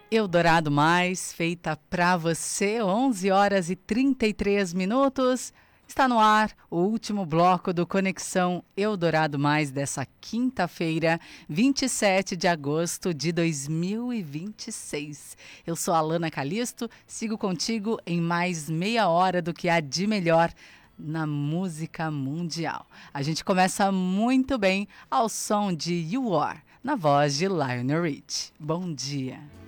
Eldorado Mais, feita pra você, 11 horas e 33 minutos. Está no ar o último bloco do Conexão Eldorado Mais dessa quinta-feira, 27 de agosto de 2026. Eu sou a Alana Calisto, sigo contigo em mais meia hora do que há de melhor na música mundial. A gente começa muito bem ao som de You Are, na voz de Lionel Rich. Bom dia.